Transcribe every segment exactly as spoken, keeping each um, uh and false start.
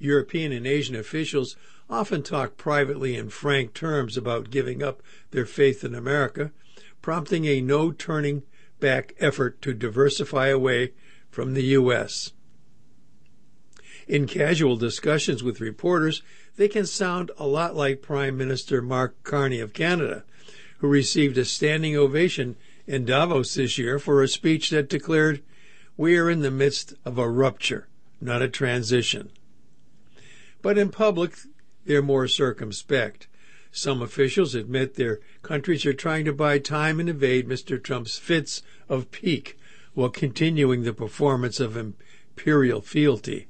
European and Asian officials often talk privately in frank terms about giving up their faith in America, prompting a no-turning-back effort to diversify away from the U S. In casual discussions with reporters, they can sound a lot like Prime Minister Mark Carney of Canada, who received a standing ovation in Davos this year for a speech that declared, "We are in the midst of a rupture, not a transition." But in public, they're more circumspect. Some officials admit their countries are trying to buy time and evade Mister Trump's fits of pique while continuing the performance of imperial fealty.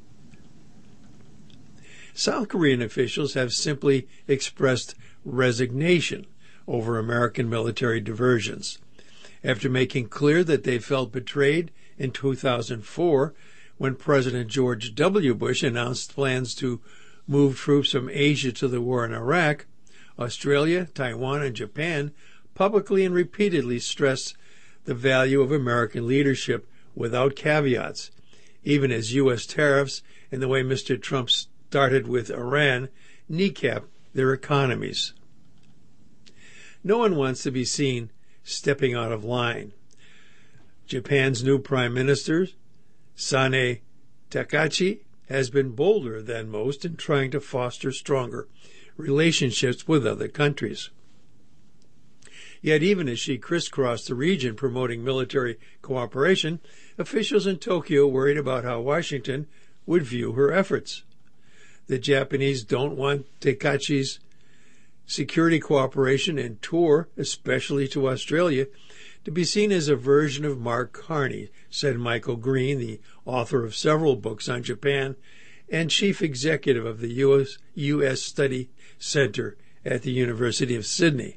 South Korean officials have simply expressed resignation over American military diversions, after making clear that they felt betrayed in two thousand four when President George W. Bush announced plans to move troops from Asia to the war in Iraq. Australia, Taiwan, and Japan publicly and repeatedly stressed the value of American leadership without caveats, even as U S tariffs and the way Mister Trump started with Iran kneecap their economies. No one wants to be seen stepping out of line. Japan's new Prime Minister, Sanae Takachi, has been bolder than most in trying to foster stronger relationships with other countries. Yet even as she crisscrossed the region promoting military cooperation, officials in Tokyo worried about how Washington would view her efforts. The Japanese don't want Takachi's security cooperation and tour, especially to Australia, to be seen as a version of Mark Carney, said Michael Green, the author of several books on Japan and chief executive of the U S, U S Study Center at the University of Sydney.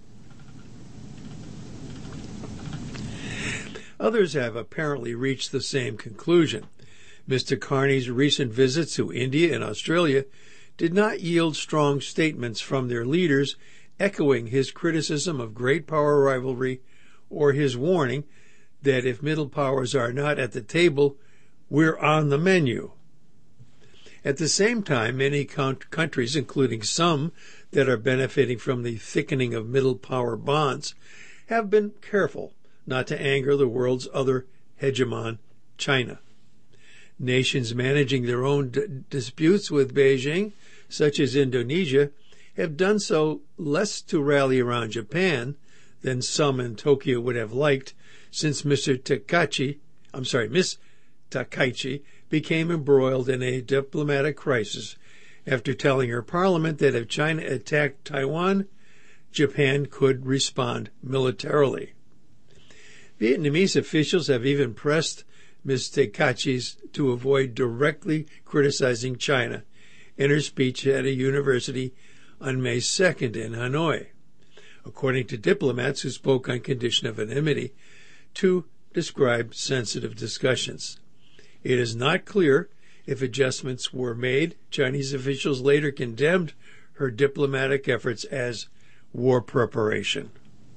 Others have apparently reached the same conclusion. Mister Carney's recent visits to India and Australia did not yield strong statements from their leaders echoing his criticism of great power rivalry or his warning that if middle powers are not at the table, we're on the menu. At the same time, many countries, including some that are benefiting from the thickening of middle power bonds, have been careful not to anger the world's other hegemon, China. Nations managing their own d- disputes with Beijing, such as Indonesia, have done so less to rally around Japan than some in Tokyo would have liked, since Mister Takachi, I'm sorry, Miss Takaichi, became embroiled in a diplomatic crisis after telling her parliament that if China attacked Taiwan, Japan could respond militarily. Vietnamese officials have even pressed Miz Takachi to avoid directly criticizing China in her speech at a university on May second in Hanoi, according to diplomats who spoke on condition of anonymity, to describe sensitive discussions. It is not clear if adjustments were made. Chinese officials later condemned her diplomatic efforts as war preparation.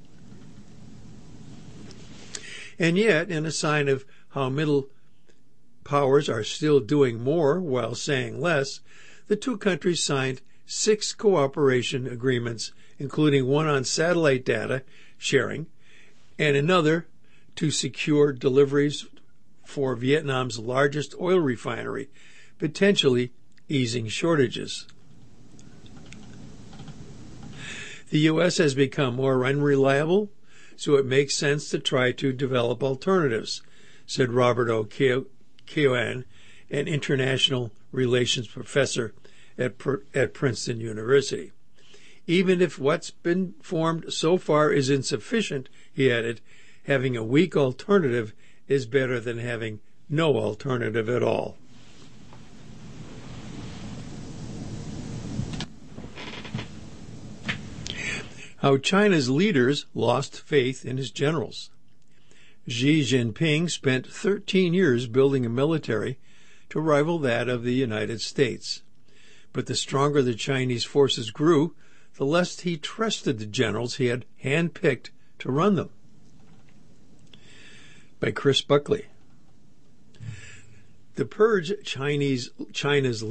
And yet, in a sign of how middle powers are still doing more while saying less, the two countries signed six cooperation agreements, including one on satellite data sharing and another to secure deliveries for Vietnam's largest oil refinery, potentially easing shortages. The U S has become more unreliable, so it makes sense to try to develop alternatives, said Robert O. Keown, an international relations professor at, at Princeton University. Even if what's been formed so far is insufficient, he added, having a weak alternative is better than having no alternative at all. How China's leaders lost faith in his generals. Xi Jinping spent thirteen years building a military to rival that of the United States. But the stronger the Chinese forces grew, the less he trusted the generals he had handpicked to run them. By Chris Buckley. The purge Chinese China's